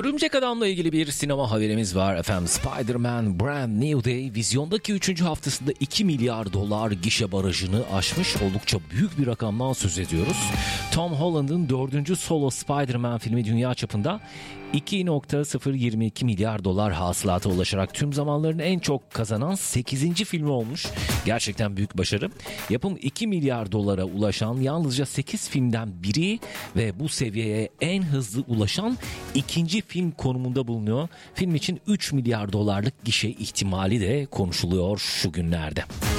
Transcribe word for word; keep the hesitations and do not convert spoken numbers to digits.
Örümcek Adam'la ilgili bir sinema haberimiz var efendim. Spider-Man Brand New Day vizyondaki üçüncü haftasında iki milyar dolar gişe barajını aşmış, oldukça büyük bir rakamdan söz ediyoruz. Tom Holland'ın dördüncü solo Spider-Man filmi dünya çapında iki nokta sıfır yirmi iki milyar dolar hasılata ulaşarak tüm zamanların en çok kazanan sekizinci filmi olmuş. Gerçekten büyük başarı. Yapım iki milyar dolara ulaşan yalnızca sekiz filmden biri ve bu seviyeye en hızlı ulaşan ikinci film konumunda bulunuyor. Film için üç milyar dolarlık gişe ihtimali de konuşuluyor şu günlerde.